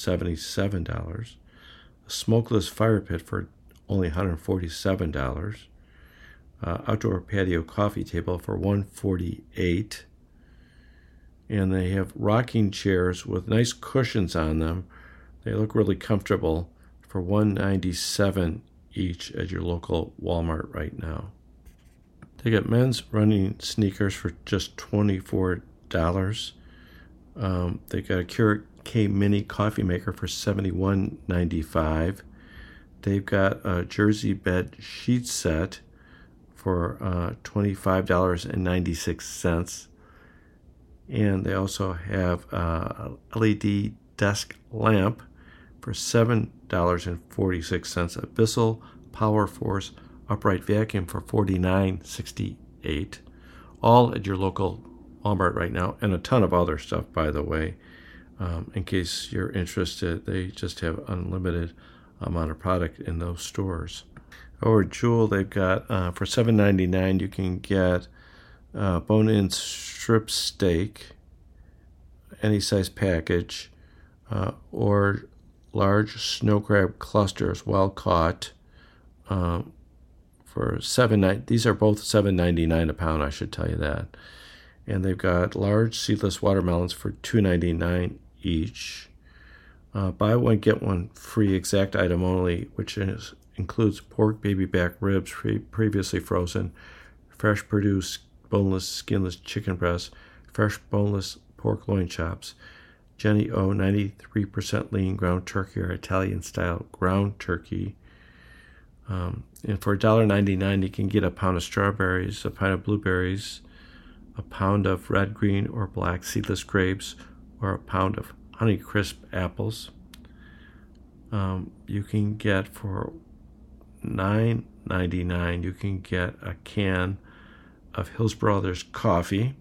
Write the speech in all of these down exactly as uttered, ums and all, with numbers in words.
seventy-seven dollars. A smokeless fire pit for only one hundred forty-seven dollars. Uh, outdoor patio coffee table for one hundred forty-eight dollars. And they have rocking chairs with nice cushions on them. They look really comfortable for one hundred ninety-seven dollars each at your local Walmart right now. They got men's running sneakers for just twenty-four dollars. Um, they got a Keurig K Mini coffee maker for seventy-one ninety-five. They've got a jersey bed sheet set for uh, twenty-five dollars and ninety-six cents. And they also have a L E D desk lamp for seven dollars and forty-six cents. A Bissell Power Force upright vacuum for forty-nine sixty-eight. All at your local Walmart right now, and a ton of other stuff, by the way. Um, in case you're interested, they just have unlimited amount of product in those stores. Over at Jewel, they've got uh, for seven ninety-nine you can get uh, bone-in strip steak, any size package, uh, or large snow crab clusters, well caught, um, for seven ninety. These are both seven ninety-nine a pound, I should tell you that. And they've got large seedless watermelons for two ninety-nine each. Uh, buy one get one free, exact item only, which is, includes pork baby back ribs pre- previously frozen, fresh produced boneless skinless chicken breast, fresh boneless pork loin chops, Jenny O ninety-three percent lean ground turkey or Italian style ground turkey. Um, and for one ninety-nine you can get a pound of strawberries, a pound of blueberries, a pound of red, green, or black seedless grapes, or a pound of Honeycrisp apples. Um, you can get for nine ninety-nine you can get a can of Hills Brothers coffee.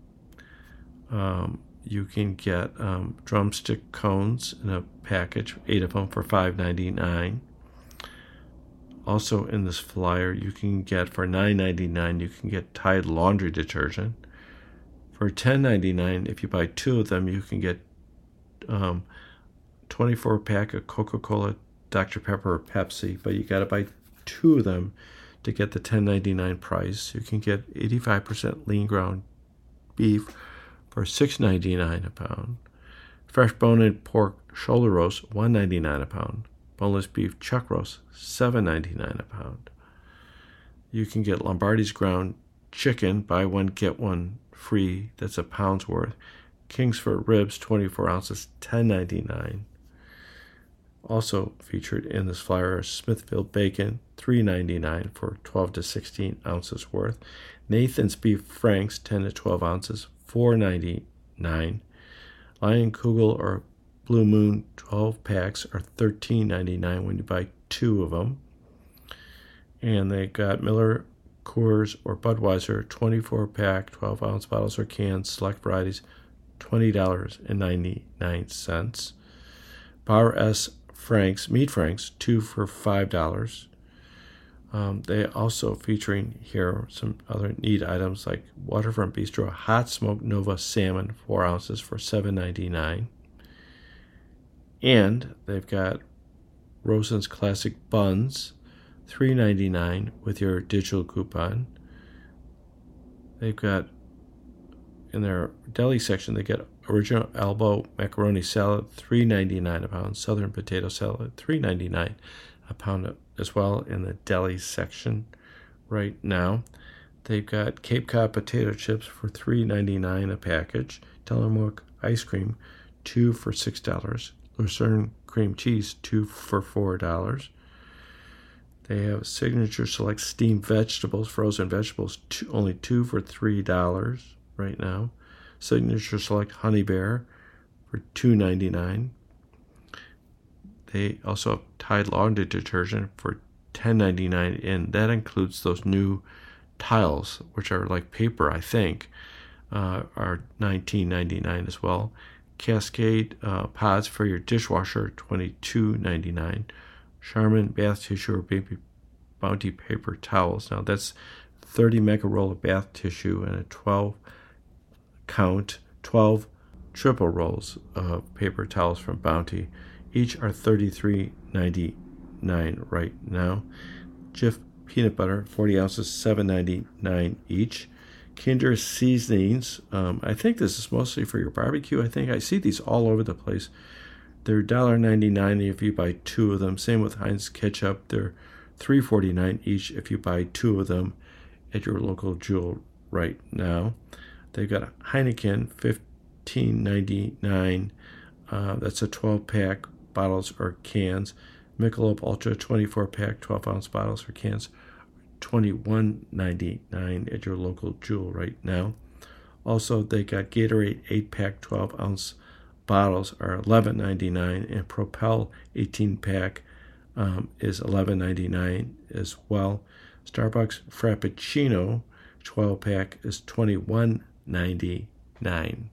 Um, you can get um, drumstick cones in a package, eight of them for five ninety-nine. Also in this flyer, you can get for nine ninety-nine you can get Tide laundry detergent. For ten ninety-nine, if you buy two of them, you can get um, twenty-four pack of Coca-Cola, Doctor Pepper, or Pepsi, but you got to buy two of them to get the ten ninety-nine price. You can get eighty-five percent lean ground beef for six ninety-nine a pound. Fresh bone-in pork shoulder roast, one ninety-nine a pound. Boneless beef chuck roast, seven ninety-nine a pound. You can get Lombardi's ground chicken, buy one get one free, that's a pound's worth. Kingsford ribs, twenty-four ounces, ten ninety-nine. Also featured in this flyer is Smithfield bacon, three ninety-nine for twelve to sixteen ounces worth. Nathan's beef franks, ten to twelve ounces, four ninety-nine. Lion Kugel or Blue Moon twelve packs are thirteen ninety-nine when you buy two of them. And they got Miller, Coors, or Budweiser twenty-four pack, twelve ounce bottles or cans, select varieties, twenty dollars and ninety-nine cents. Bar S Franks, Meat Franks, two for five dollars. Um, they also featuring here some other neat items like Waterfront Bistro Hot Smoked Nova Salmon, four ounces for seven ninety-nine. And they've got Rosen's Classic Buns, three ninety-nine with your digital coupon. They've got, in their deli section, they get Original Elbow Macaroni Salad, three ninety-nine a pound. Southern Potato Salad, three ninety-nine a pound as well in the deli section right now. They've got Cape Cod potato chips for three ninety-nine a package. Tillamook ice cream, two for six dollars. Lucerne cream cheese, two for four dollars. They have Signature Select steamed vegetables, frozen vegetables, two, only two for three dollars right now. Signature Select Honey Bear for two ninety-nine. They also have Tide laundry detergent for ten ninety-nine, and that includes those new tiles, which are like paper, I think, uh, are nineteen ninety-nine as well. Cascade uh, pods for your dishwasher, twenty-two ninety-nine. Charmin bath tissue or baby bounty paper towels. Now that's thirty mega roll of bath tissue and a twelve count, twelve triple rolls of paper towels from Bounty. each are thirty-three ninety-nine right now. Jif peanut butter, forty ounces, seven ninety-nine each. Kinder seasonings, um, I think this is mostly for your barbecue. I think I see these all over the place. They're one dollar ninety-nine if you buy two of them. Same with Heinz ketchup. They're three forty-nine each if you buy two of them at your local Jewel right now. They've got a Heineken, fifteen ninety-nine. Uh, that's a twelve pack, bottles or cans. Michelob Ultra, twenty-four pack, twelve ounce bottles or cans, twenty-one ninety-nine at your local Jewel right now. Also, they got Gatorade eight pack, twelve ounce bottles are eleven ninety-nine, and Propel eighteen pack um, is eleven ninety-nine as well. Starbucks Frappuccino twelve pack is twenty-one ninety-nine.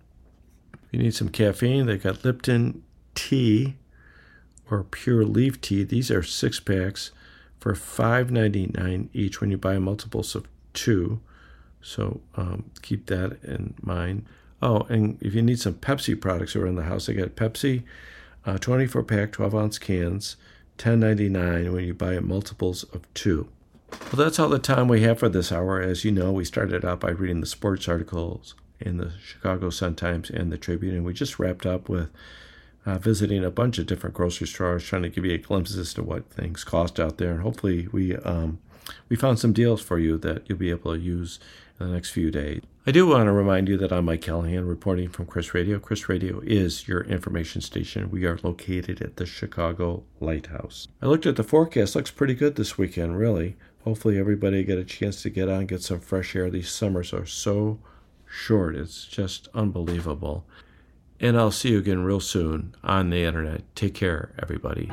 If you need some caffeine, they got Lipton tea or pure leaf tea. These are six packs for five ninety-nine each when you buy multiples of two. So um, keep that in mind. Oh, and if you need some Pepsi products around the house, they got Pepsi, uh, twenty-four pack, twelve ounce cans, ten ninety-nine when you buy multiples of two. Well, that's all the time we have for this hour. As you know, we started out by reading the sports articles in the Chicago Sun-Times and the Tribune, and we just wrapped up with uh, visiting a bunch of different grocery stores, trying to give you a glimpse as to what things cost out there. And hopefully we um, we found some deals for you that you'll be able to use in the next few days. I do want to remind you that I'm Mike Callahan reporting from Chris Radio. Chris Radio is your information station. We are located at the Chicago Lighthouse. I looked at the forecast. Looks pretty good this weekend, really. Hopefully everybody get a chance to get out and get some fresh air. These summers are so short. It's just unbelievable. And I'll see you again real soon on the internet. Take care, everybody.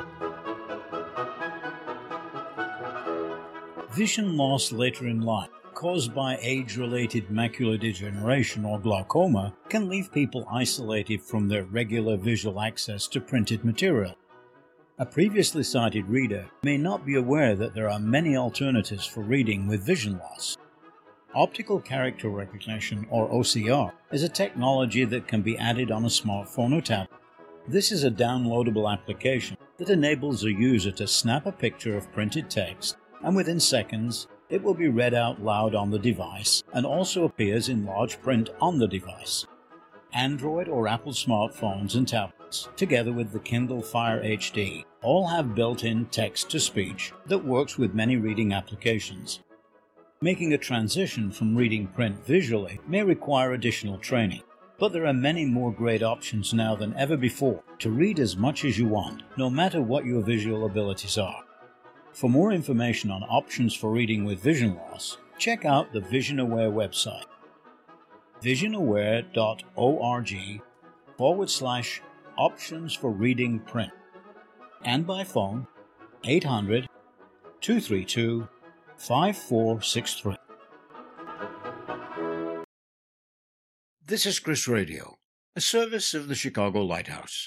Vision loss later in life, caused by age-related macular degeneration or glaucoma, can leave people isolated from their regular visual access to printed material. A previously sighted reader may not be aware that there are many alternatives for reading with vision loss. Optical character recognition, or O C R, is a technology that can be added on a smartphone or tablet. This is a downloadable application that enables a user to snap a picture of printed text, and within seconds, it will be read out loud on the device and also appears in large print on the device. Android or Apple smartphones and tablets, together with the Kindle Fire H D, all have built-in text-to-speech that works with many reading applications. Making a transition from reading print visually may require additional training, but there are many more great options now than ever before to read as much as you want, no matter what your visual abilities are. For more information on options for reading with vision loss, check out the VisionAware website, visionaware.org forward slash options for reading print, and by phone eight hundred, two three two, five four six three. This is Chris Radio, a service of the Chicago Lighthouse.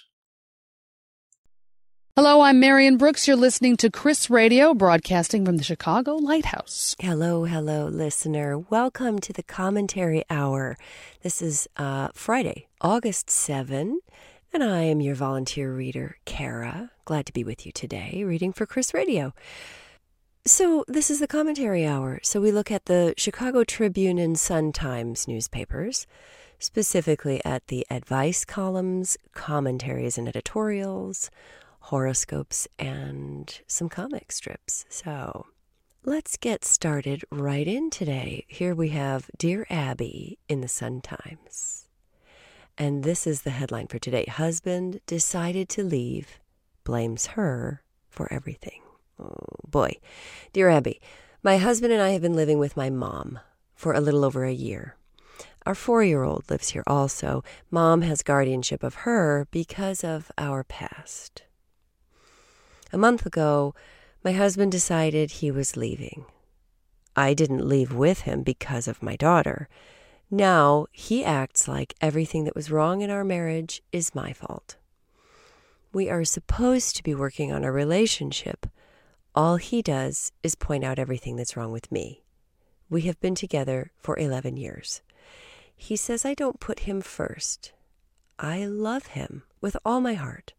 Hello, I'm Marion Brooks. You're listening to Chris Radio, broadcasting from the Chicago Lighthouse. Hello, hello, listener. Welcome to the Commentary Hour. This is uh, Friday, August seventh, and I am your volunteer reader, Kara. Glad to be with you today, reading for Chris Radio. So this is the Commentary Hour. So we look at the Chicago Tribune and Sun-Times newspapers, specifically at the advice columns, commentaries and editorials, horoscopes, and some comic strips. So let's get started right in today. Here we have Dear Abby in the Sun-Times. And this is the headline for today. Husband decided to leave, blames her for everything. Oh, boy. Dear Abby, my husband and I have been living with my mom for a little over a year. Our four-year-old lives here also. Mom has guardianship of her because of our past. A month ago, my husband decided he was leaving. I didn't leave with him because of my daughter. Now he acts like everything that was wrong in our marriage is my fault. We are supposed to be working on a relationship. All he does is point out everything that's wrong with me. We have been together for eleven years. He says I don't put him first. I love him with all my heart.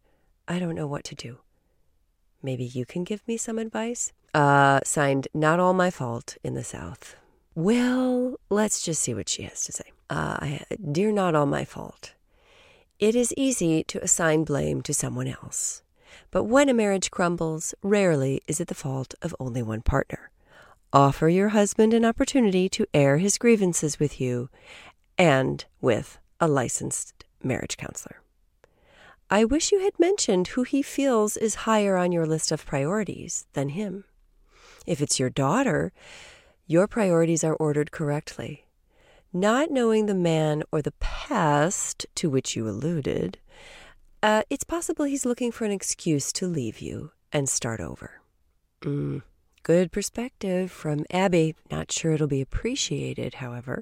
I don't know what to do. Maybe you can give me some advice? Uh, signed, Not All My Fault in the South. Well, let's just see what she has to say. Uh, Dear Not All My Fault. It is easy to assign blame to someone else. But when a marriage crumbles, rarely is it the fault of only one partner. Offer your husband an opportunity to air his grievances with you and with a licensed marriage counselor. I wish you had mentioned who he feels is higher on your list of priorities than him. If it's your daughter, your priorities are ordered correctly. Not knowing the man or the past to which you alluded, uh, it's possible he's looking for an excuse to leave you and start over. Mm, good perspective from Abby. Not sure it'll be appreciated, however.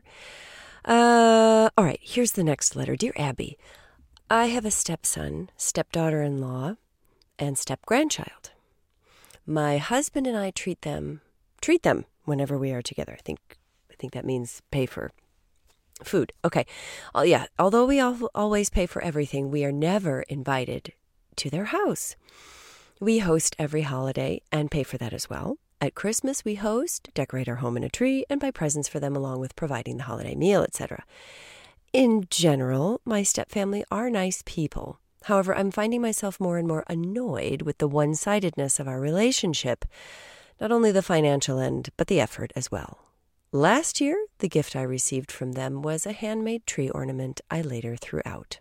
Uh, all right, here's the next letter. Dear Abby, I have a stepson, stepdaughter-in-law, and step-grandchild. My husband and I treat them, treat them whenever we are together. I think, I think that means pay for food. Okay. Oh, yeah. Although we all, always pay for everything, we are never invited to their house. We host every holiday and pay for that as well. At Christmas, we host, decorate our home in a tree, and buy presents for them along with providing the holiday meal, et cetera. In general, my stepfamily are nice people. However, I'm finding myself more and more annoyed with the one-sidedness of our relationship, not only the financial end, but the effort as well. Last year, the gift I received from them was a handmade tree ornament I later threw out.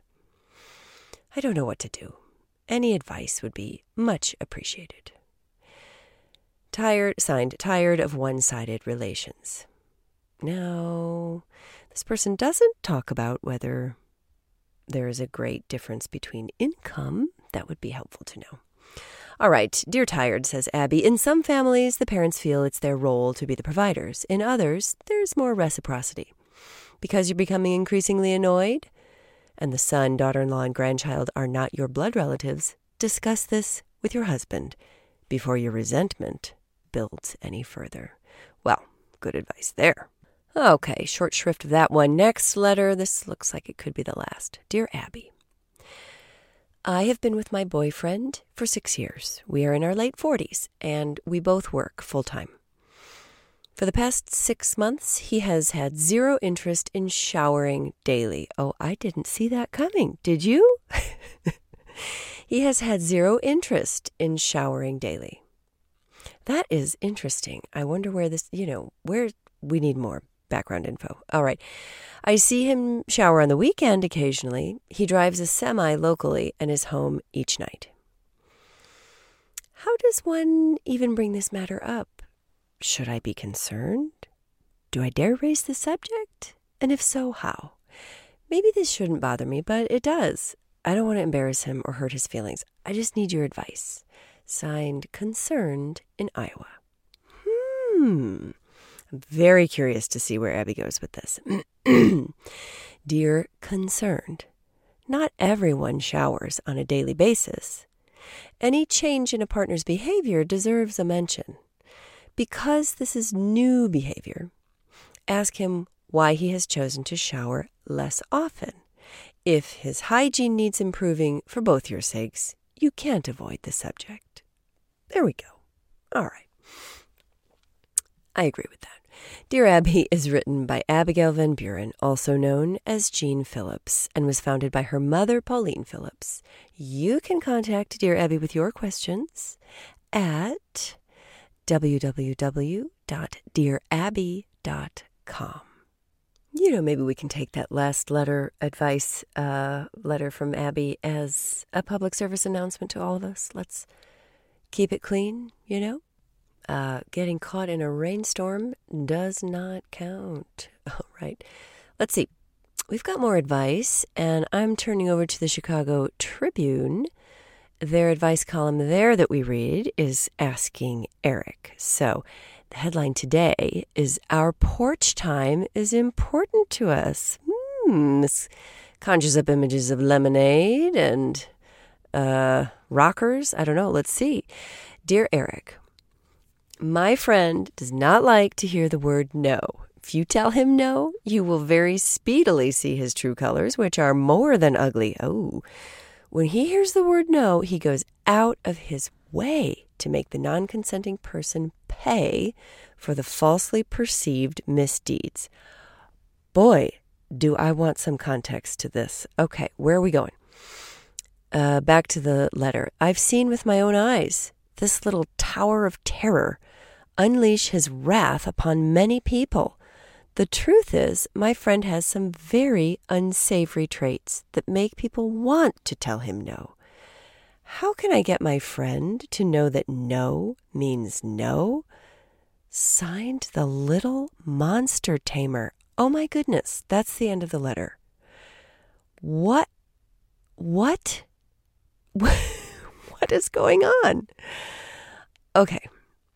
I don't know what to do. Any advice would be much appreciated. Tired, signed, tired of one-sided relations. Now, this person doesn't talk about whether there is a great difference between income. That would be helpful to know. All right, Dear Tired, says Abby, in some families, the parents feel it's their role to be the providers. In others, there's more reciprocity. Because you're becoming increasingly annoyed, and the son, daughter-in-law, and grandchild are not your blood relatives, discuss this with your husband before your resentment builds any further. Well, good advice there. Okay, short shrift of that one. Next letter. This looks like it could be the last. Dear Abby, I have been with my boyfriend for six years. We are in our late forties, and we both work full-time. For the past six months, he has had zero interest in showering daily. Oh, I didn't see that coming. Did you? He has had zero interest in showering daily. That is interesting. I wonder where this, you know, where we need more background info. All right. I see him shower on the weekend occasionally. He drives a semi locally and is home each night. How does one even bring this matter up? Should I be concerned? Do I dare raise the subject? And if so, how? Maybe this shouldn't bother me, but it does. I don't want to embarrass him or hurt his feelings. I just need your advice. Signed, Concerned in Iowa. Hmm. I'm very curious to see where Abby goes with this. Dear Concerned, not everyone showers on a daily basis. Any change in a partner's behavior deserves a mention. Because this is new behavior, ask him why he has chosen to shower less often. If his hygiene needs improving for both your sakes, you can't avoid the subject. There we go. All right. I agree with that. Dear Abby is written by Abigail Van Buren, also known as Jean Phillips, and was founded by her mother, Pauline Phillips. You can contact Dear Abby with your questions at w w w dot dear abby dot com. You know, maybe we can take that last letter advice, uh, letter from Abby as a public service announcement to all of us. Let's keep it clean, you know? Uh, getting caught in a rainstorm does not count. All right. Let's see. We've got more advice, and I'm turning over to the Chicago Tribune. Their advice column there that we read is Asking Eric. So the headline today is Our Porch Time is Important to Us. Hmm. This conjures up images of lemonade and uh, rockers. I don't know. Let's see. Dear Eric, my friend does not like to hear the word no. If you tell him no, you will very speedily see his true colors, which are more than ugly. Oh, When he hears the word no, he goes out of his way to make the non-consenting person pay for the falsely perceived misdeeds. Boy, do I want some context to this. Okay, where are we going? Uh, back to the letter. I've seen with my own eyes this little tower of terror unleash his wrath upon many people. The truth is, my friend has some very unsavory traits that make people want to tell him no. How can I get my friend to know that no means no? Signed, the little monster tamer. Oh my goodness, that's the end of the letter. What? What? What is going on? Okay.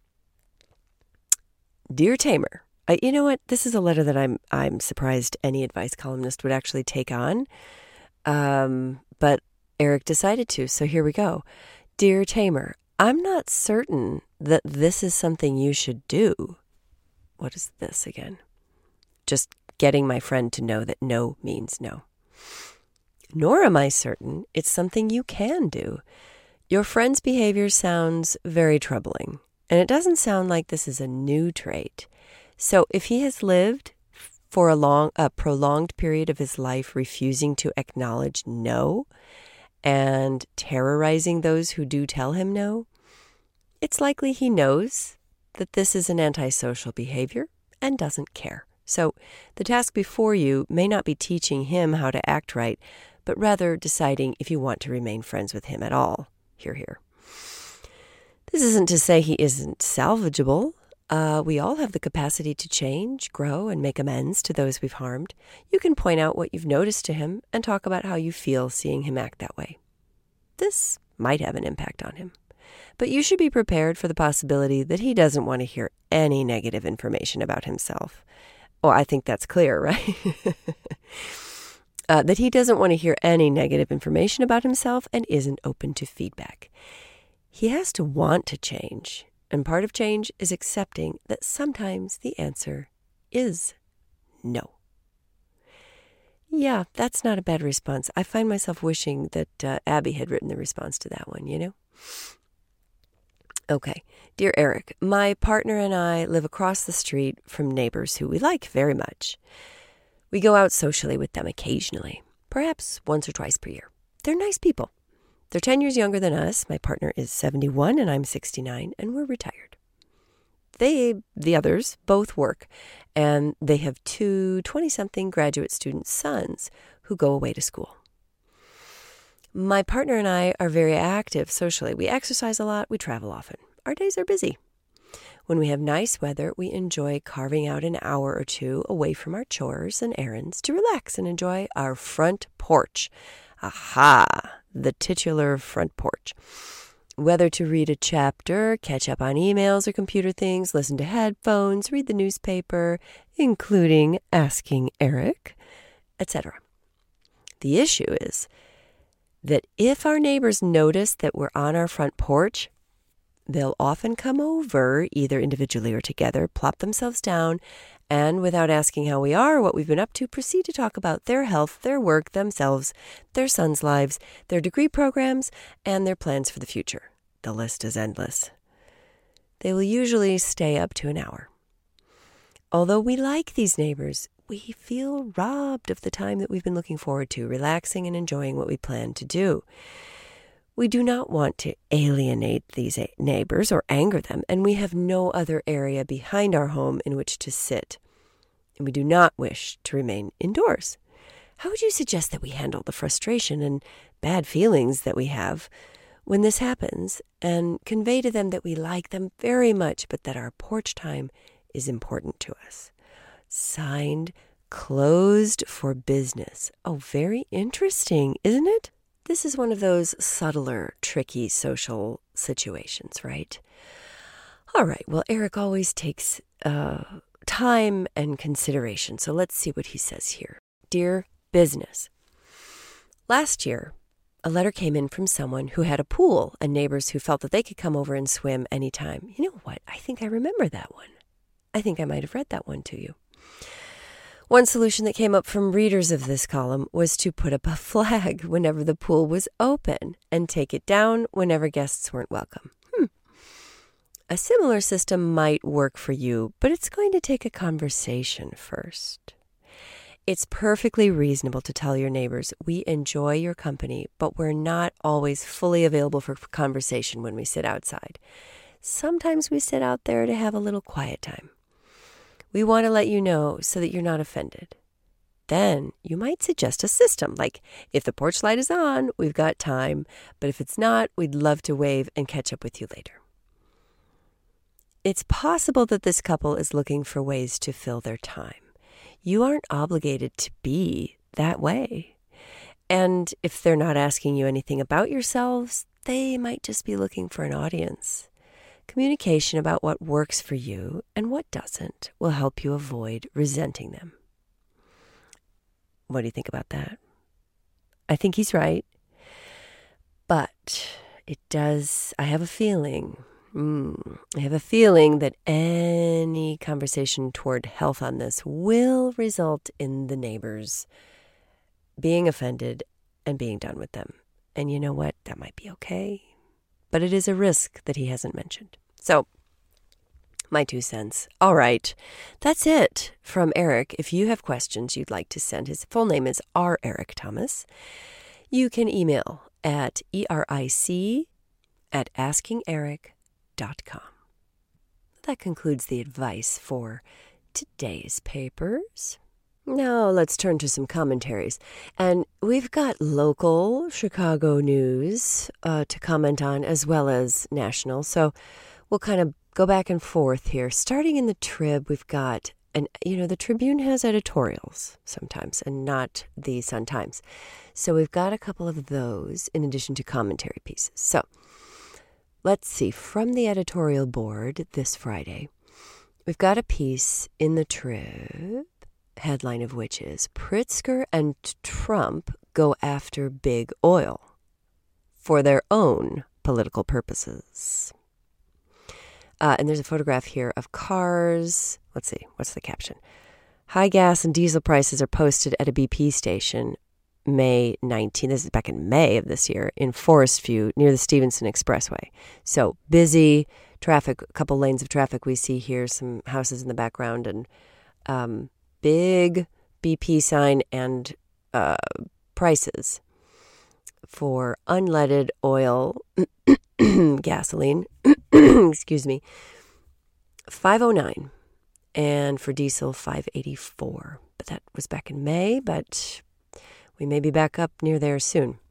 Dear Tamer, uh, you know what? This is a letter that I'm I'm surprised any advice columnist would actually take on. Um, but Eric decided to, so here we go. Dear Tamer, I'm not certain that this is something you should do. What is this again? Just getting my friend to know that no means no. Nor am I certain it's something you can do. Your friend's behavior sounds very troubling, and it doesn't sound like this is a new trait. So if he has lived for a long, a prolonged period of his life refusing to acknowledge no and terrorizing those who do tell him no, it's likely he knows that this is an antisocial behavior and doesn't care. So the task before you may not be teaching him how to act right, but rather deciding if you want to remain friends with him at all. Hear, hear. This isn't to say he isn't salvageable. Uh, we all have the capacity to change, grow, and make amends to those we've harmed. You can point out what you've noticed to him and talk about how you feel seeing him act that way. This might have an impact on him. But you should be prepared for the possibility that he doesn't want to hear any negative information about himself. Well, I think that's clear, right? uh, that he doesn't want to hear any negative information about himself and isn't open to feedback. He has to want to change, and part of change is accepting that sometimes the answer is no. Yeah, that's not a bad response. I find myself wishing that uh, Abby had written the response to that one, you know? Okay. Dear Eric, my partner and I live across the street from neighbors who we like very much. We go out socially with them occasionally, perhaps once or twice per year. They're nice people. They're ten years younger than us. My partner is seventy-one and I'm sixty-nine, and we're retired. They, the others, both work, and they have two twenty-something graduate student sons who go away to school. My partner and I are very active socially. We exercise a lot. We travel often. Our days are busy. When we have nice weather, we enjoy carving out an hour or two away from our chores and errands to relax and enjoy our front porch. Aha! The titular front porch. Whether to read a chapter, catch up on emails or computer things, listen to headphones, read the newspaper, including asking Eric, et cetera. The issue is that if our neighbors notice that we're on our front porch, they'll often come over, either individually or together, plop themselves down, and without asking how we are or what we've been up to, proceed to talk about their health, their work, themselves, their sons' lives, their degree programs, and their plans for the future. The list is endless. They will usually stay up to an hour. Although we like these neighbors, we feel robbed of the time that we've been looking forward to, relaxing and enjoying what we plan to do. We do not want to alienate these neighbors or anger them, and we have no other area behind our home in which to sit. And we do not wish to remain indoors. How would you suggest that we handle the frustration and bad feelings that we have when this happens, and convey to them that we like them very much, but that our porch time is important to us? Signed, Closed for Business. Oh, very interesting, isn't it? This is one of those subtler, tricky social situations, right? All right, well, Eric always takes uh, time and consideration, so let's see what he says here. Dear Business, last year, a letter came in from someone who had a pool and neighbors who felt that they could come over and swim anytime. You know what? I think I remember that one. I think I might have read that one to you. One solution that came up from readers of this column was to put up a flag whenever the pool was open and take it down whenever guests weren't welcome. Hmm. A similar system might work for you, but it's going to take a conversation first. It's perfectly reasonable to tell your neighbors, we enjoy your company, but we're not always fully available for conversation when we sit outside. Sometimes we sit out there to have a little quiet time. We want to let you know so that you're not offended. Then you might suggest a system, like if the porch light is on, we've got time, but if it's not, we'd love to wave and catch up with you later. It's possible that this couple is looking for ways to fill their time. You aren't obligated to be that way. And if they're not asking you anything about yourselves, they might just be looking for an audience. Communication about what works for you and what doesn't will help you avoid resenting them. What do you think about that? I think he's right. But it does, I have a feeling, Mm, I have a feeling that any conversation toward health on this will result in the neighbors being offended and being done with them. And you know what? That might be okay. But it is a risk that he hasn't mentioned. So, my two cents. All right. That's it from Eric. If you have questions you'd like to send, his full name is R. Eric Thomas. You can email at eric at askingeric dot com. That concludes the advice for today's papers. Now let's turn to some commentaries. And we've got local Chicago news uh, to comment on as well as national. So we'll kind of go back and forth here. Starting in the Trib, we've got, and you know, the Tribune has editorials sometimes and not the Sun-Times. So we've got a couple of those in addition to commentary pieces. So let's see, from the editorial board this Friday, we've got a piece in the Trib, headline of which is, Pritzker and Trump go after big oil for their own political purposes. Uh, and there's a photograph here of cars. Let's see, what's the caption? High gas and diesel prices are posted at a B P station May nineteenth, this is back in May of this year, in Forest View near the Stevenson Expressway. So busy traffic, a couple lanes of traffic we see here, some houses in the background, and um, big B P sign and uh, prices for unleaded oil, gasoline, excuse me, five oh nine, and for diesel, five eighty-four. But that was back in May, but we may be back up near there soon.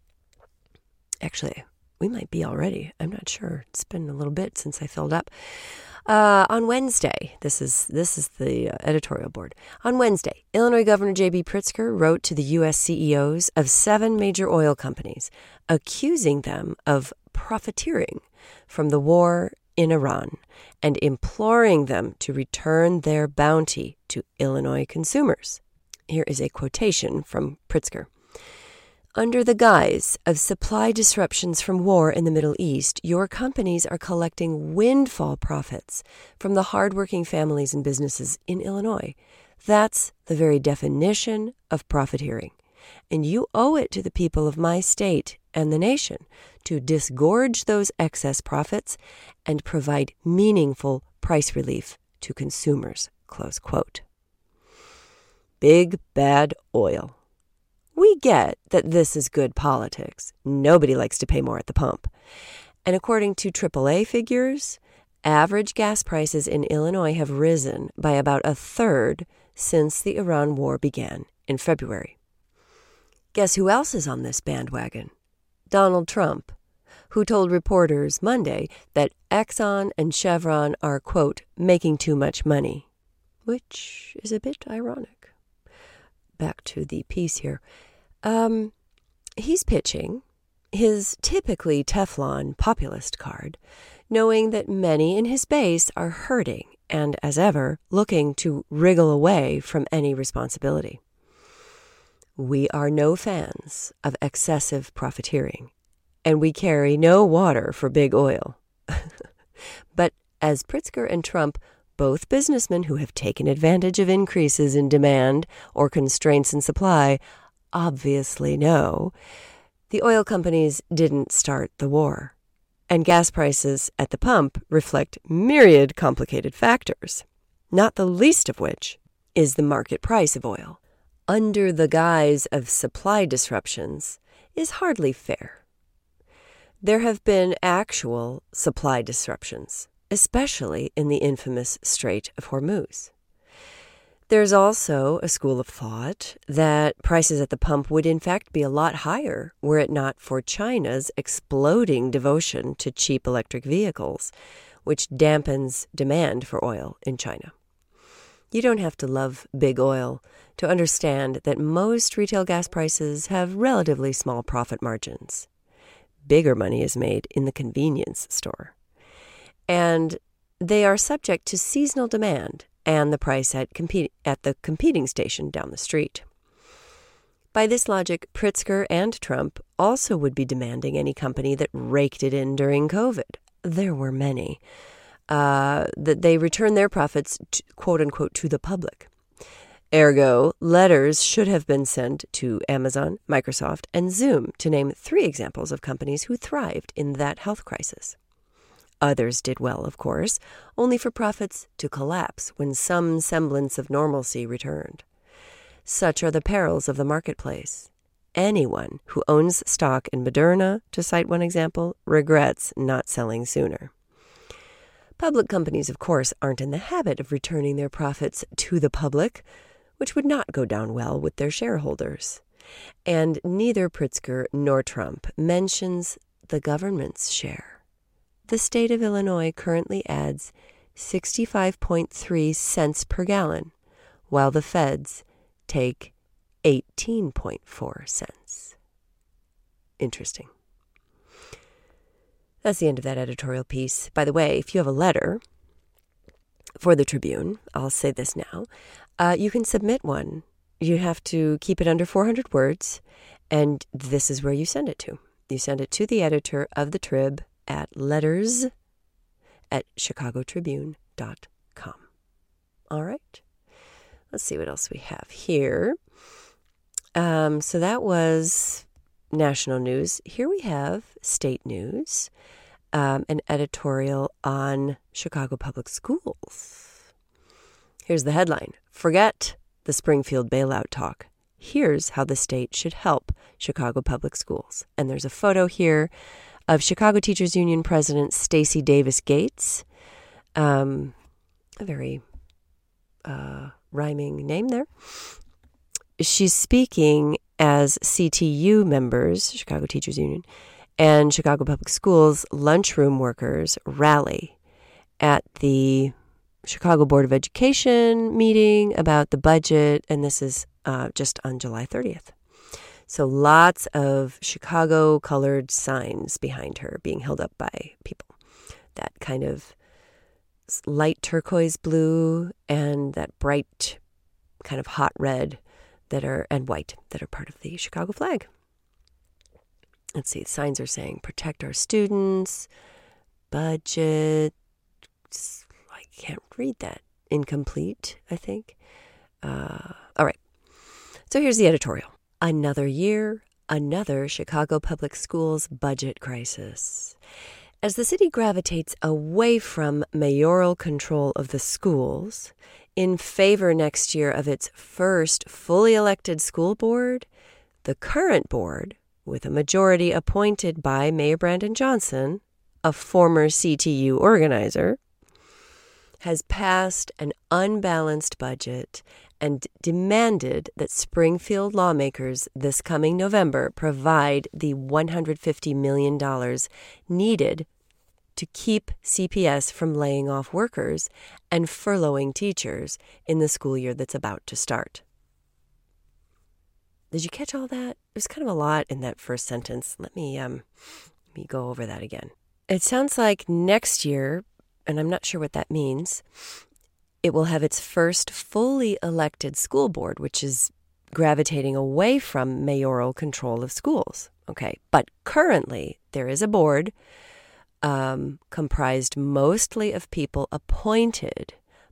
Actually, we might be already. I'm not sure. It's been a little bit since I filled up. Uh, on Wednesday, this is this is the uh, editorial board. On Wednesday, Illinois Governor J B Pritzker wrote to the U S C E Os of seven major oil companies, accusing them of profiteering from the war in Iran and imploring them to return their bounty to Illinois consumers. Here is a quotation from Pritzker. Under the guise of supply disruptions from war in the Middle East, your companies are collecting windfall profits from the hardworking families and businesses in Illinois. That's the very definition of profiteering. And you owe it to the people of my state and the nation to disgorge those excess profits and provide meaningful price relief to consumers. Close quote. Big bad oil. We get that this is good politics. Nobody likes to pay more at the pump. And according to triple A figures, average gas prices in Illinois have risen by about a third since the Iran war began in February. Guess who else is on this bandwagon? Donald Trump, who told reporters Monday that Exxon and Chevron are, quote, making too much money, which is a bit ironic. Back to the piece here. Um, he's pitching his typically Teflon populist card, knowing that many in his base are hurting and, as ever, looking to wriggle away from any responsibility. We are no fans of excessive profiteering, and we carry no water for big oil. But as Pritzker and Trump both businessmen who have taken advantage of increases in demand or constraints in supply obviously know, the oil companies didn't start the war. And gas prices at the pump reflect myriad complicated factors, not the least of which is the market price of oil. Under the guise of supply disruptions is hardly fair. There have been actual supply disruptions, especially in the infamous Strait of Hormuz. There's also a school of thought that prices at the pump would in fact be a lot higher were it not for China's exploding devotion to cheap electric vehicles, which dampens demand for oil in China. You don't have to love big oil to understand that most retail gas prices have relatively small profit margins. Bigger money is made in the convenience store. And they are subject to seasonal demand and the price at, compete, at the competing station down the street. By this logic, Pritzker and Trump also would be demanding any company that raked it in during COVID. There were many. Uh, that they return their profits, to, quote unquote, to the public. Ergo, letters should have been sent to Amazon, Microsoft, and Zoom, to name three examples of companies who thrived in that health crisis. Others did well, of course, only for profits to collapse when some semblance of normalcy returned. Such are the perils of the marketplace. Anyone who owns stock in Moderna, to cite one example, regrets not selling sooner. Public companies, of course, aren't in the habit of returning their profits to the public, which would not go down well with their shareholders. And neither Pritzker nor Trump mentions the government's share. The state of Illinois currently adds sixty-five point three cents per gallon, while the feds take eighteen point four cents. Interesting. That's the end of that editorial piece. By the way, if you have a letter for the Tribune, I'll say this now, uh, you can submit one. You have to keep it under four hundred words, and this is where you send it to. You send it to the editor of the Trib at letters at chicago tribune dot com. All right. Let's see what else we have here. Um, so that was national news. Here we have state news, um, an editorial on Chicago Public Schools. Here's the headline. Forget the Springfield bailout talk. Here's how the state should help Chicago Public Schools. And there's a photo here of Chicago Teachers Union President Stacey Davis Gates. Um, a very uh, rhyming name there. She's speaking as C T U members, Chicago Teachers Union, and Chicago Public Schools lunchroom workers rally at the Chicago Board of Education meeting about the budget, and this is uh, just on July thirtieth. So lots of Chicago-colored signs behind her being held up by people. That kind of light turquoise blue and that bright kind of hot red that are and white that are part of the Chicago flag. Let's see, signs are saying protect our students, budget. I can't read that. Incomplete, I think. Uh, all right. So here's the editorial. Another year, another Chicago Public Schools budget crisis. As the city gravitates away from mayoral control of the schools in favor next year of its first fully elected school board, the current board, with a majority appointed by Mayor Brandon Johnson, a former C T U organizer, has passed an unbalanced budget and demanded that Springfield lawmakers this coming November provide the one hundred fifty million dollars needed to keep C P S from laying off workers and furloughing teachers in the school year that's about to start. Did you catch all that? There's kind of a lot in that first sentence. Let me um, let me go over that again. It sounds like next year, and I'm not sure what that means, it will have its first fully elected school board, which is gravitating away from mayoral control of schools. Okay, but currently there is a board um, comprised mostly of people appointed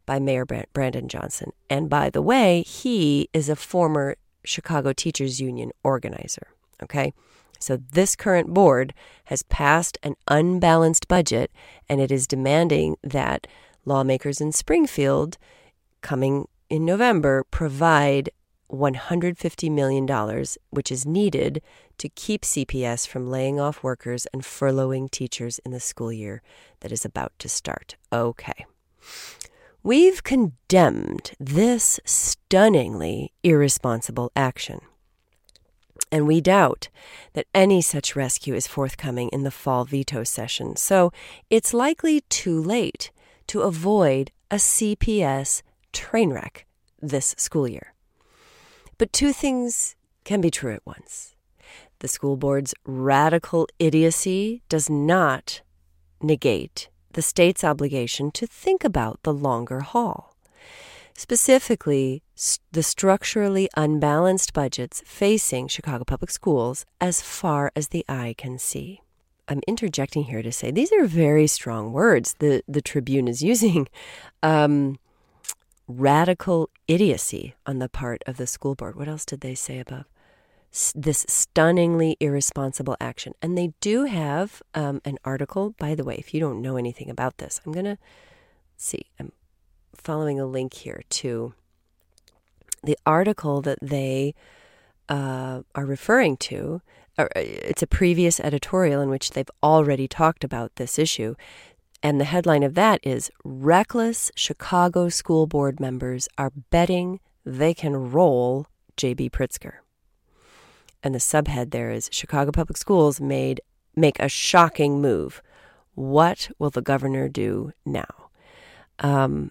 by Mayor Brandon Johnson. And by the way, he is a former Chicago Teachers Union organizer, okay? So this current board has passed an unbalanced budget, and it is demanding that lawmakers in Springfield, coming in November, provide one hundred fifty million dollars, which is needed to keep C P S from laying off workers and furloughing teachers in the school year that is about to start. Okay. We've condemned this stunningly irresponsible action, and we doubt that any such rescue is forthcoming in the fall veto session, so it's likely too late to avoid a C P S train wreck this school year. But two things can be true at once. The school board's radical idiocy does not negate the state's obligation to think about the longer haul. Specifically, the structurally unbalanced budgets facing Chicago Public Schools as far as the eye can see. I'm interjecting here to say these are very strong words the, the Tribune is using. Um, radical idiocy on the part of the school board. What else did they say above? This stunningly irresponsible action. And they do have um, an article, by the way, if you don't know anything about this, I'm going to see, I'm following a link here to the article that they uh, are referring to. It's a previous editorial in which they've already talked about this issue. And the headline of that is, "Reckless Chicago School Board Members Are Betting They Can Roll J B Pritzker." And the subhead there is, "Chicago Public Schools made make a shocking move. What will the governor do now?" Um,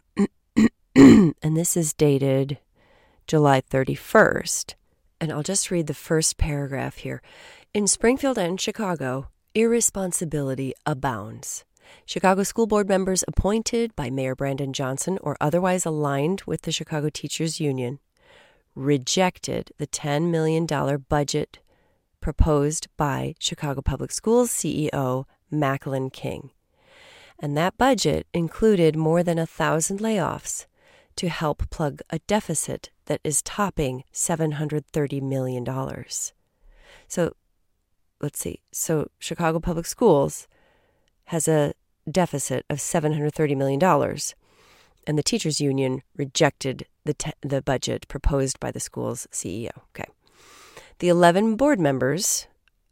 and this is dated July thirty-first. And I'll just read the first paragraph here. "In Springfield and Chicago, irresponsibility abounds. Chicago school board members appointed by Mayor Brandon Johnson or otherwise aligned with the Chicago Teachers Union rejected the ten million dollars budget proposed by Chicago Public Schools C E O Macklin King. And that budget included more than a thousand layoffs to help plug a deficit that is topping seven hundred thirty million dollars. So let's see. So Chicago Public Schools has a deficit of seven hundred thirty million dollars, and the teachers union rejected the te- the budget proposed by the school's C E O. Okay. The eleven board members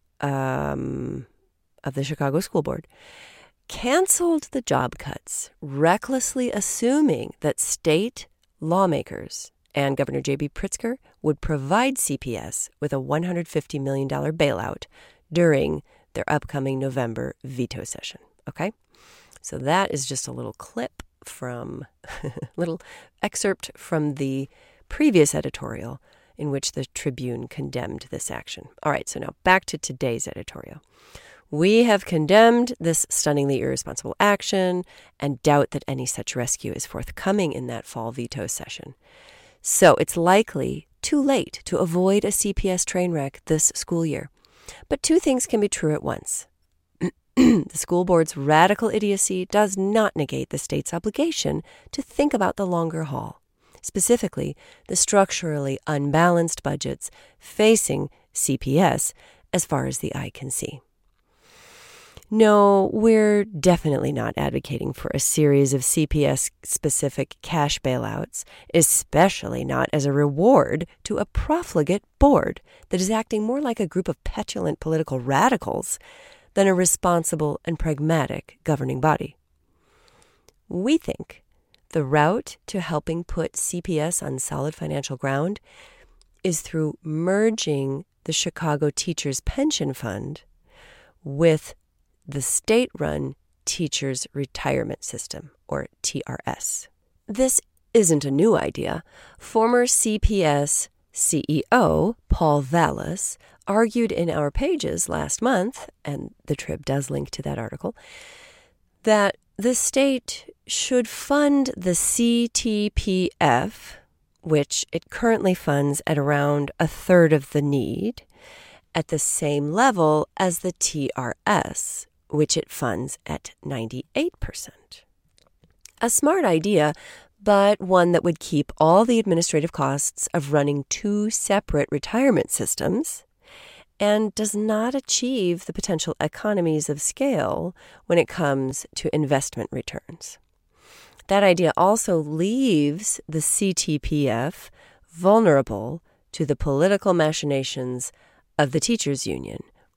um, of the Chicago School Board canceled the job cuts, recklessly assuming that state lawmakers and Governor J B Pritzker would provide C P S with a one hundred fifty million dollars bailout during their upcoming November veto session. Okay? So that is just a little clip from, little excerpt from the previous editorial in which the Tribune condemned this action. All right, so now back to today's editorial. "We have condemned this stunningly irresponsible action and doubt that any such rescue is forthcoming in that fall veto session. So it's likely too late to avoid a C P S train wreck this school year. But two things can be true at once. The school board's radical idiocy does not negate the state's obligation to think about the longer haul, specifically the structurally unbalanced budgets facing C P S as far as the eye can see. No, we're definitely not advocating for a series of C P S-specific cash bailouts, especially not as a reward to a profligate board that is acting more like a group of petulant political radicals than a responsible and pragmatic governing body. We think the route to helping put C P S on solid financial ground is through merging the Chicago Teachers Pension Fund with the state-run Teachers Retirement System, or T R S. This isn't a new idea. Former C P S C E O Paul Vallis argued in our pages last month, and the Trib does link to that article, that the state should fund the C T P F, which it currently funds at around a third of the need, at the same level as the T R S, which it funds at ninety-eight percent. A smart idea, but one that would keep all the administrative costs of running two separate retirement systems and does not achieve the potential economies of scale when it comes to investment returns. That idea also leaves the C T P F vulnerable to the political machinations of the teachers' union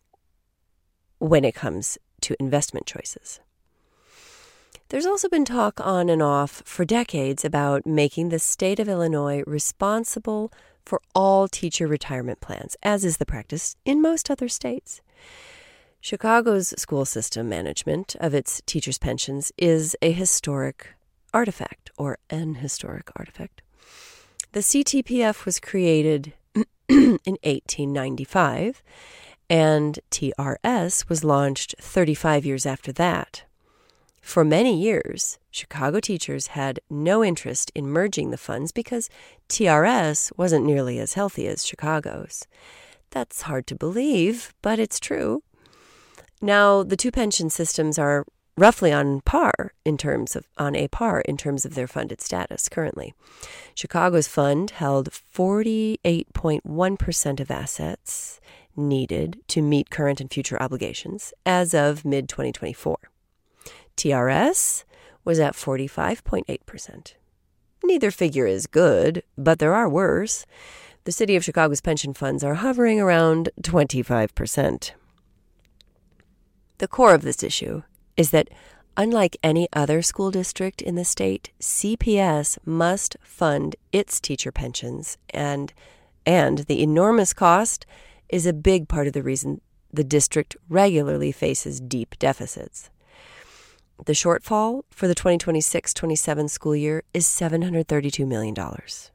when it comes to investment choices. There's also been talk on and off for decades about making the state of Illinois responsible for all teacher retirement plans, as is the practice in most other states. Chicago's school system management of its teachers' pensions is a historic artifact, or an historic artifact. The C T P F was created in eighteen ninety-five, and T R S was launched thirty-five years after that. For many years, Chicago teachers had no interest in merging the funds because T R S wasn't nearly as healthy as Chicago's. That's hard to believe, but it's true. Now, the two pension systems are roughly on par in terms of on a par in terms of their funded status currently. Chicago's fund held forty-eight point one percent of assets needed to meet current and future obligations as of mid twenty twenty-four. T R S was at forty-five point eight percent. Neither figure is good, but there are worse. The city of Chicago's pension funds are hovering around twenty-five percent. The core of this issue is that, unlike any other school district in the state, C P S must fund its teacher pensions, and, and the enormous cost is a big part of the reason the district regularly faces deep deficits. The shortfall for the twenty twenty-six twenty-seven school year is seven hundred thirty-two million dollars.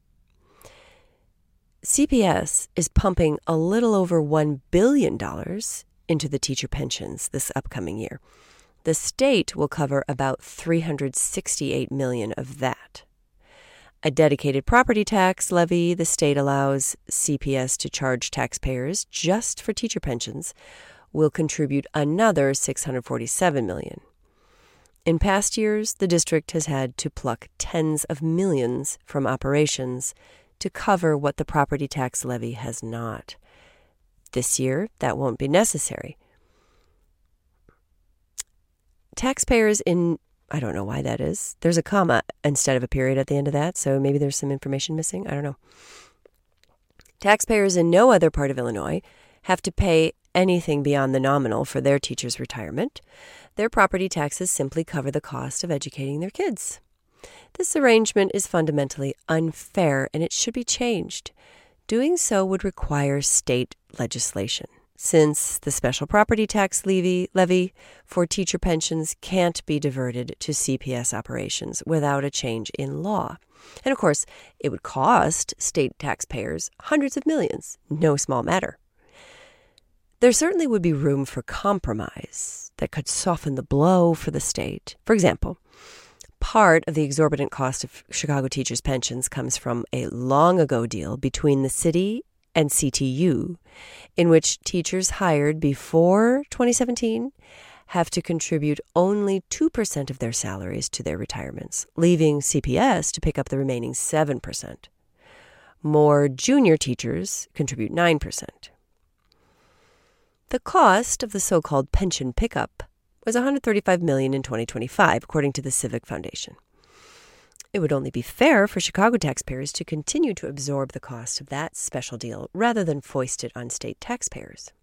C P S is pumping a little over one billion dollars into the teacher pensions this upcoming year. The state will cover about three hundred sixty-eight million dollars of that. A dedicated property tax levy the state allows C P S to charge taxpayers just for teacher pensions will contribute another six hundred forty-seven million dollars. In past years, the district has had to pluck tens of millions from operations to cover what the property tax levy has not. This year, that won't be necessary. Taxpayers in, I don't know why that is. There's a comma instead of a period at the end of that, so maybe there's some information missing. I don't know. Taxpayers in no other part of Illinois have to pay anything beyond the nominal for their teachers' retirement. Their property taxes simply cover the cost of educating their kids. This arrangement is fundamentally unfair, and it should be changed. Doing so would require state legislation, since the special property tax levy, levy for teacher pensions can't be diverted to C P S operations without a change in law. And of course, it would cost state taxpayers hundreds of millions, no small matter. There certainly would be room for compromise that could soften the blow for the state. For example, part of the exorbitant cost of Chicago teachers' pensions comes from a long-ago deal between the city and C T U, in which teachers hired before twenty seventeen have to contribute only two percent of their salaries to their retirements, leaving C P S to pick up the remaining seven percent. More junior teachers contribute nine percent. The cost of the so-called pension pickup was one hundred thirty-five million dollars in twenty twenty-five, according to the Civic Foundation. It would only be fair for Chicago taxpayers to continue to absorb the cost of that special deal rather than foist it on state taxpayers.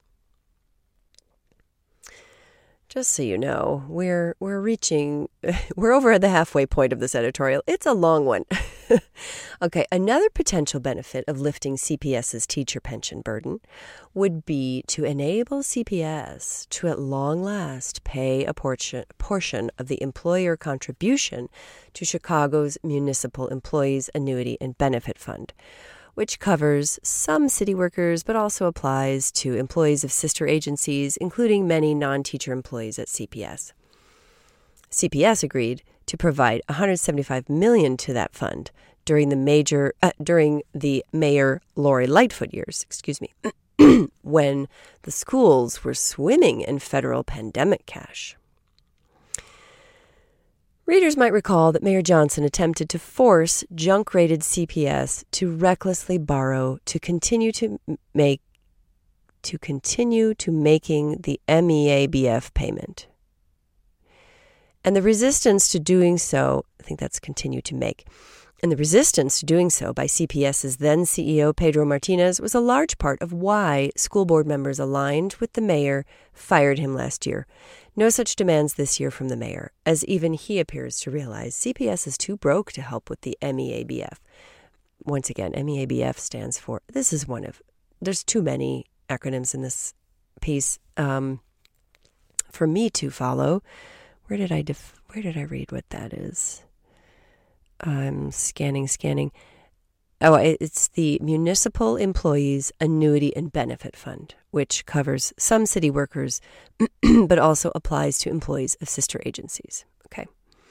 Just so you know, we're we're reaching, we're over at the halfway point of this editorial. It's a long one. Okay, another potential benefit of lifting C P S's teacher pension burden would be to enable C P S to at long last pay a portion, portion of the employer contribution to Chicago's Municipal Employees Annuity and Benefit Fund, which covers some city workers but also applies to employees of sister agencies, including many non-teacher employees at C P S. C P S agreed to provide one hundred seventy-five million dollars to that fund during the major uh, during the Mayor Lori Lightfoot years, excuse me, when the schools were swimming in federal pandemic cash. Readers might recall that Mayor Johnson attempted to force junk-rated C P S to recklessly borrow to continue to make to continue to making the M E A B F payment. And the resistance to doing so, I think that's continue to make, and the resistance to doing so by CPS's then C E O Pedro Martinez was a large part of why school board members aligned with the mayor fired him last year. No such demands this year from the mayor, as even he appears to realize C P S is too broke to help with the M E A B F. Once again, M E A B F stands for, this is one of, there's too many acronyms in this piece um, for me to follow. Where did I def- where did I read what that is? I'm scanning, scanning. Oh, it's the Municipal Employees Annuity and Benefit Fund, which covers some city workers, but also applies to employees of sister agencies. Okay.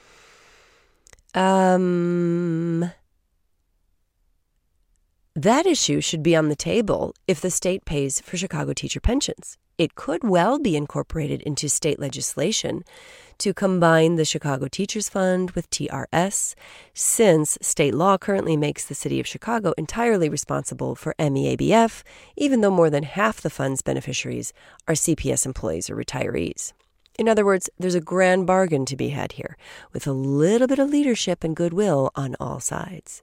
Um, that issue should be on the table if the state pays for Chicago teacher pensions. It could well be incorporated into state legislation to combine the Chicago Teachers Fund with T R S, since state law currently makes the city of Chicago entirely responsible for M E A B F, even though more than half the fund's beneficiaries are C P S employees or retirees. In other words, there's a grand bargain to be had here, with a little bit of leadership and goodwill on all sides.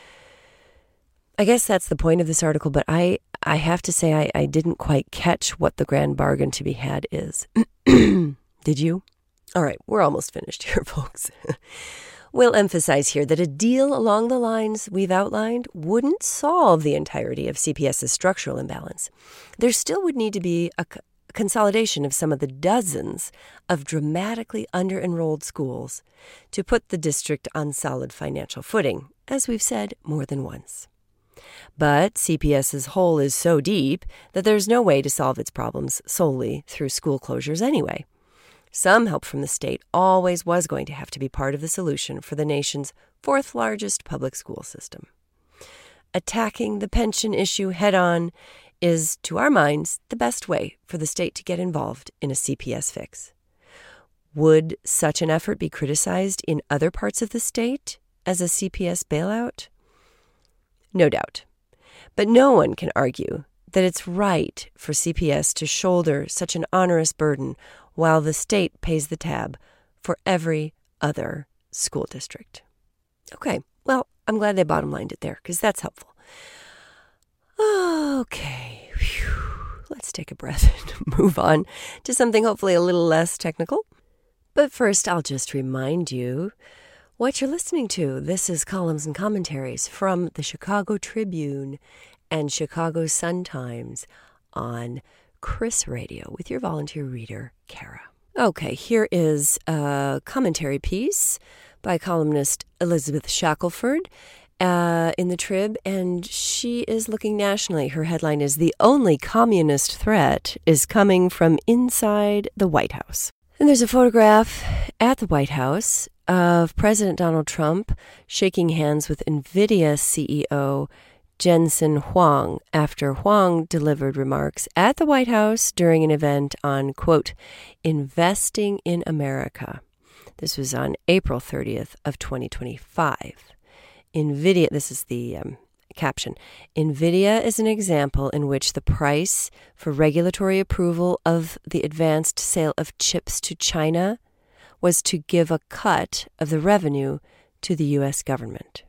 I guess that's the point of this article, but I, I have to say I, I didn't quite catch what the grand bargain to be had is. Did you? All right, we're almost finished here, folks. We'll emphasize here that a deal along the lines we've outlined wouldn't solve the entirety of C P S's structural imbalance. There still would need to be a c- consolidation of some of the dozens of dramatically under-enrolled schools to put the district on solid financial footing, as we've said more than once. But C P S's hole is so deep that there's no way to solve its problems solely through school closures anyway. Some help from the state always was going to have to be part of the solution for the nation's fourth largest public school system. Attacking the pension issue head-on is, to our minds, the best way for the state to get involved in a C P S fix. Would such an effort be criticized in other parts of the state as a C P S bailout? No doubt. But no one can argue that it's right for C P S to shoulder such an onerous burden while the state pays the tab for every other school district. Okay, well, I'm glad they bottom lined it there, because that's helpful. Okay, whew. Let's take a breath and move on to something hopefully a little less technical. But first, I'll just remind you what you're listening to. This is Columns and Commentaries from the Chicago Tribune and Chicago Sun-Times on Chris Radio with your volunteer reader, Kara. Okay, here is a commentary piece by columnist Elizabeth Shackelford uh, in the Trib, and she is looking nationally. Her headline is, "The Only Communist Threat is Coming from Inside the White House." And there's a photograph at the White House of President Donald Trump shaking hands with NVIDIA C E O Jensen Huang after Huang delivered remarks at the White House during an event on, quote, investing in America. This was on April thirtieth of twenty twenty-five. NVIDIA, this is the um, caption, NVIDIA is an example in which the price for regulatory approval of the advanced sale of chips to China was to give a cut of the revenue to the U S government.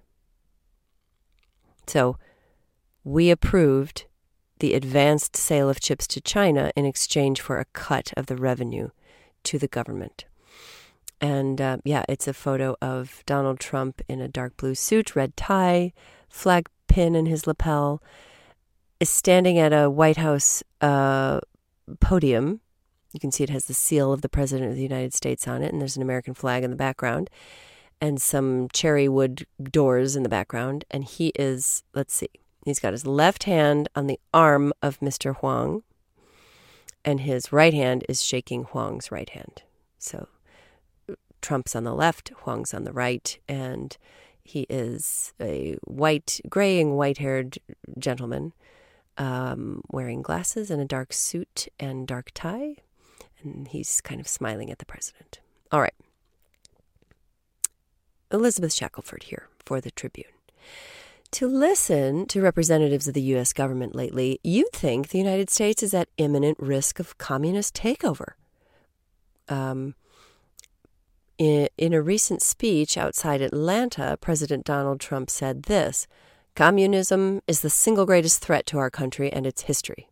So, we approved the advanced sale of chips to China in exchange for a cut of the revenue to the government. And uh, yeah, it's a photo of Donald Trump in a dark blue suit, red tie, flag pin in his lapel, is standing at a White House uh, podium. You can see it has the seal of the President of the United States on it, and there's an American flag in the background, and some cherry wood doors in the background. And he is, let's see, he's got his left hand on the arm of Mister Huang, and his right hand is shaking Huang's right hand. So Trump's on the left, Huang's on the right, and he is a white, graying, white-haired gentleman um, wearing glasses and a dark suit and dark tie, and he's kind of smiling at the president. All right. Elizabeth Shackelford here for the Tribune. To listen to representatives of the U S government lately, you'd think the United States is at imminent risk of communist takeover. Um, in, in a recent speech outside Atlanta, President Donald Trump said this: "Communism is the single greatest threat to our country and its history."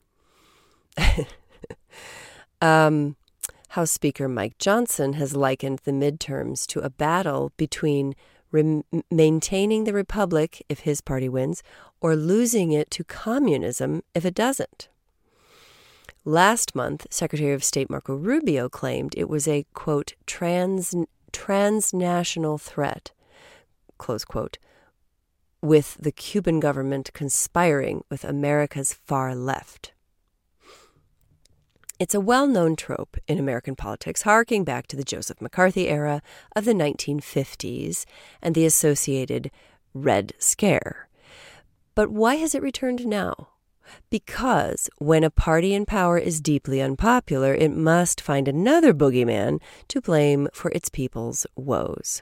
um, House Speaker Mike Johnson has likened the midterms to a battle between Rem- maintaining the republic if his party wins, or losing it to communism if it doesn't. Last month, Secretary of State Marco Rubio claimed it was a, quote, trans transnational threat, close quote, with the Cuban government conspiring with America's far left. It's a well-known trope in American politics, harking back to the Joseph McCarthy era of the nineteen fifties and the associated Red Scare. But why has it returned now? Because when a party in power is deeply unpopular, it must find another boogeyman to blame for its people's woes.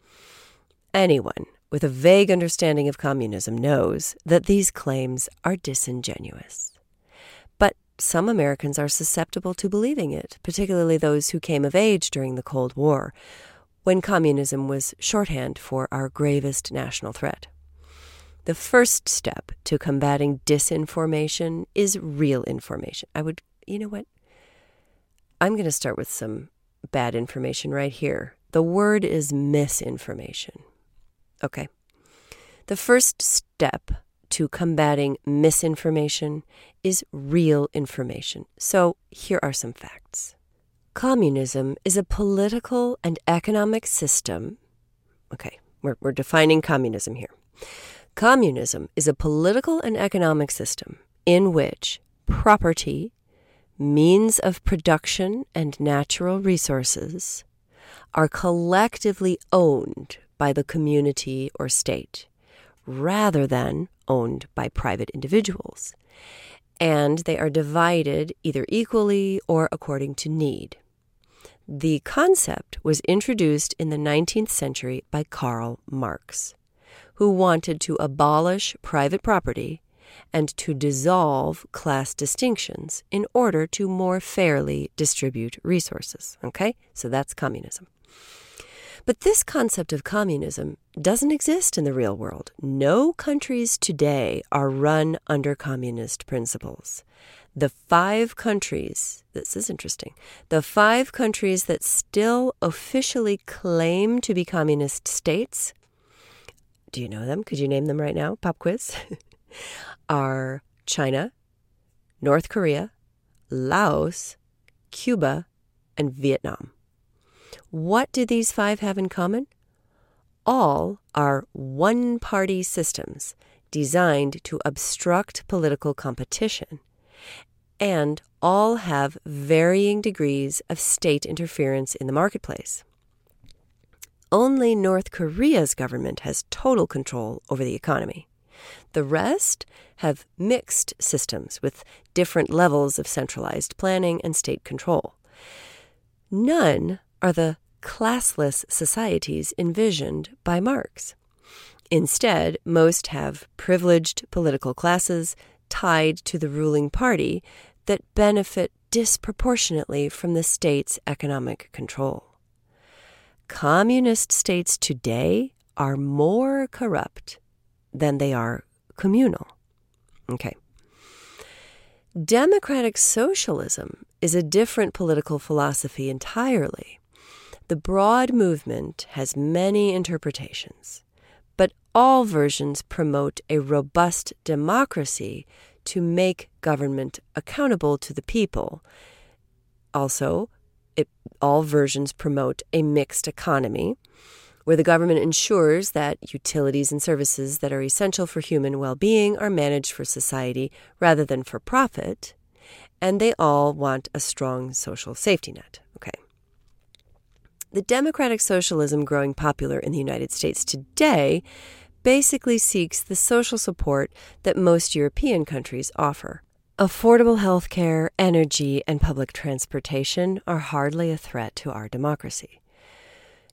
Anyone with a vague understanding of communism knows that these claims are disingenuous. Some Americans are susceptible to believing it, particularly those who came of age during the Cold War, when communism was shorthand for our gravest national threat. The first step to combating disinformation is real information. I would, you know what? I'm going to start with some bad information right here. The word is misinformation. Okay. The first step to combating misinformation is real information. So here are some facts. Communism is a political and economic system. Okay, we're, we're defining communism here. Communism is a political and economic system in which property, means of production, and natural resources are collectively owned by the community or state, rather than owned by private individuals, and they are divided either equally or according to need. The concept was introduced in the nineteenth century by Karl Marx, who wanted to abolish private property and to dissolve class distinctions in order to more fairly distribute resources. Okay? So that's communism. But this concept of communism doesn't exist in the real world. No countries today are run under communist principles. The five countries, this is interesting, the five countries that still officially claim to be communist states, do you know them? Could you name them right now? Pop quiz. Are China, North Korea, Laos, Cuba, and Vietnam. What do these five have in common? All are one-party systems designed to obstruct political competition, and all have varying degrees of state interference in the marketplace. Only North Korea's government has total control over the economy. The rest have mixed systems with different levels of centralized planning and state control. None are the classless societies envisioned by Marx. Instead, most have privileged political classes tied to the ruling party that benefit disproportionately from the state's economic control. Communist states today are more corrupt than they are communal. Okay. Democratic socialism is a different political philosophy entirely. The broad movement has many interpretations, but all versions promote a robust democracy to make government accountable to the people. Also, it, all versions promote a mixed economy, where the government ensures that utilities and services that are essential for human well-being are managed for society rather than for profit, and they all want a strong social safety net. Okay. The democratic socialism growing popular in the United States today basically seeks the social support that most European countries offer. Affordable health care, energy, and public transportation are hardly a threat to our democracy.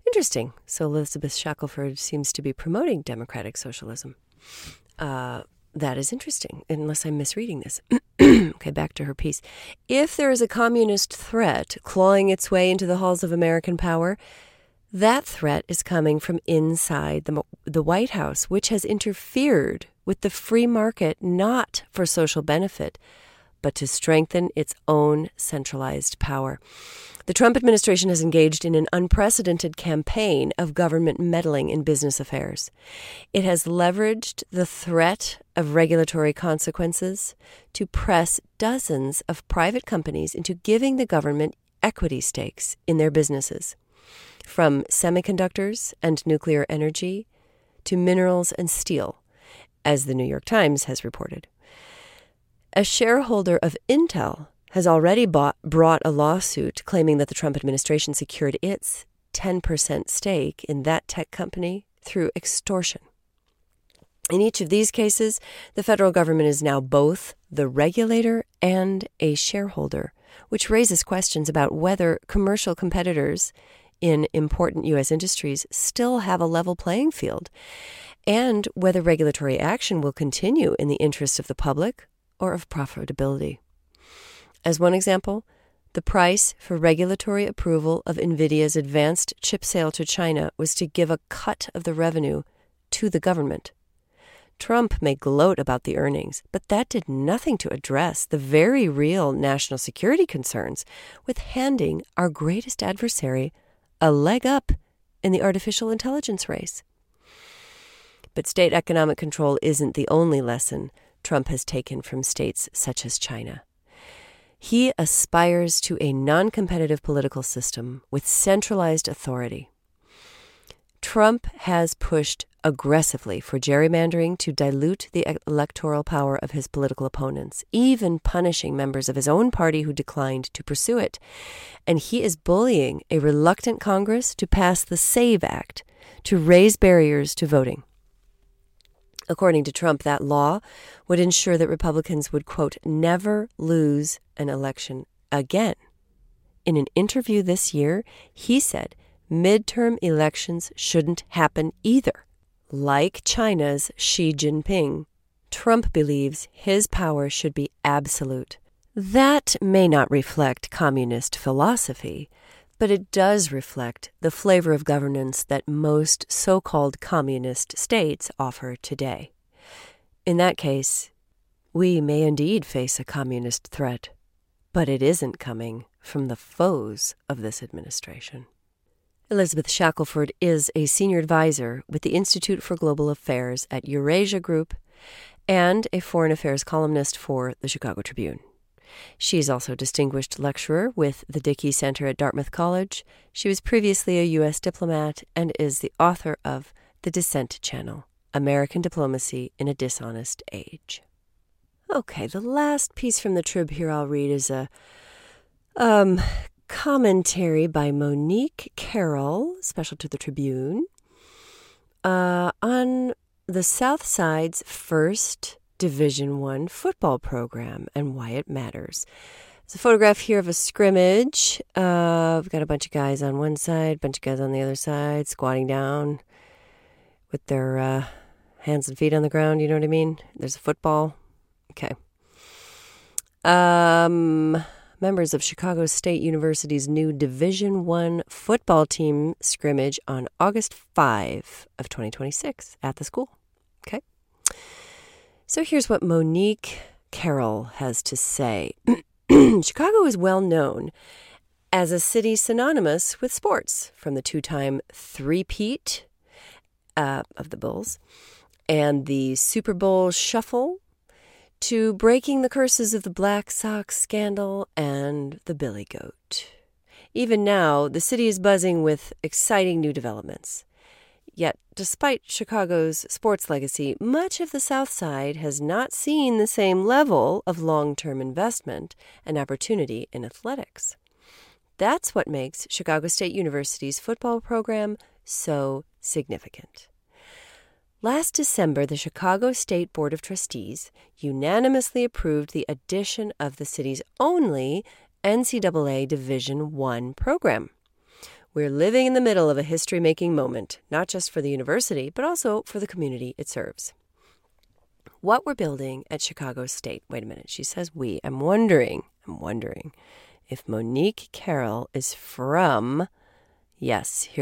Interesting. So Elizabeth Shackelford seems to be promoting democratic socialism. Uh, that is interesting, unless I'm misreading this. Okay, back to her piece. If there is a communist threat clawing its way into the halls of American power, that threat is coming from inside the, the White House, which has interfered with the free market not for social benefit, but to strengthen its own centralized power. The Trump administration has engaged in an unprecedented campaign of government meddling in business affairs. It has leveraged the threat of regulatory consequences to press dozens of private companies into giving the government equity stakes in their businesses, from semiconductors and nuclear energy to minerals and steel, as the New York Times has reported. A shareholder of Intel has already bought, brought a lawsuit claiming that the Trump administration secured its ten percent stake in that tech company through extortion. In each of these cases, the federal government is now both the regulator and a shareholder, which raises questions about whether commercial competitors in important U S industries still have a level playing field, and whether regulatory action will continue in the interest of the public or of profitability. As one example, the price for regulatory approval of NVIDIA's advanced chip sale to China was to give a cut of the revenue to the government. Trump may gloat about the earnings, but that did nothing to address the very real national security concerns with handing our greatest adversary a leg up in the artificial intelligence race. But state economic control isn't the only lesson Trump has taken from states such as China. He aspires to a non-competitive political system with centralized authority. Trump has pushed aggressively for gerrymandering to dilute the electoral power of his political opponents, even punishing members of his own party who declined to pursue it. And he is bullying a reluctant Congress to pass the SAVE Act to raise barriers to voting. According to Trump, that law would ensure that Republicans would, quote, never lose an election again. In an interview this year, he said midterm elections shouldn't happen either. Like China's Xi Jinping, Trump believes his power should be absolute. That may not reflect communist philosophy, but it does reflect the flavor of governance that most so-called communist states offer today. In that case, we may indeed face a communist threat, but it isn't coming from the foes of this administration. Elizabeth Shackelford is a senior advisor with the Institute for Global Affairs at Eurasia Group and a foreign affairs columnist for the Chicago Tribune. She is also a distinguished lecturer with the Dickey Center at Dartmouth College. She was previously a U S diplomat and is the author of The Dissent Channel, American Diplomacy in a Dishonest Age. Okay, the last piece from the Trib here I'll read is a um, commentary by Monique Carroll, special to the Tribune, uh, on the South Side's first Division One football program and why it matters. There's a photograph here of a scrimmage. Uh, we've got a bunch of guys on one side, a bunch of guys on the other side, squatting down with their uh, hands and feet on the ground. You know what I mean? There's a football. Okay. Um, members of Chicago State University's new Division One football team scrimmage on August fifth of twenty twenty-six at the school. Okay. So here's what Monique Carroll has to say. Chicago is well known as a city synonymous with sports, from the two-time three-peat uh, of the Bulls and the Super Bowl shuffle to breaking the curses of the Black Sox scandal and the Billy Goat. Even now, the city is buzzing with exciting new developments. Yet, despite Chicago's sports legacy, much of the South Side has not seen the same level of long-term investment and opportunity in athletics. That's what makes Chicago State University's football program so significant. Last December, the Chicago State Board of Trustees unanimously approved the addition of the city's only N C double A Division One program, We're living in the middle of a history-making moment, not just for the university, but also for the community it serves. What we're building at Chicago State. Wait a minute. She says we. I'm wondering, I'm wondering if Monique Carroll is from, yes, here